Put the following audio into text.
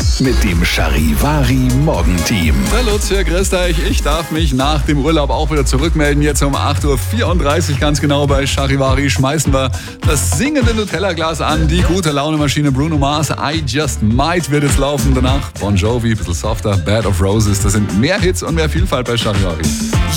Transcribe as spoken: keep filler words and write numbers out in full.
mit dem Charivari Morgenteam. Hallo, Sir, grüßt euch. Ich darf mich nach dem Urlaub auch wieder zurückmelden. Jetzt um acht Uhr vierunddreißig ganz genau bei Charivari schmeißen wir das singende Nutella-Glas an. Die gute Laune-Maschine Bruno Mars, I Just Might wird jetzt laufen. Danach Bon Jovi, ein bisschen softer, Bed of Roses. Das sind mehr Hits und mehr Vielfalt bei Charivari.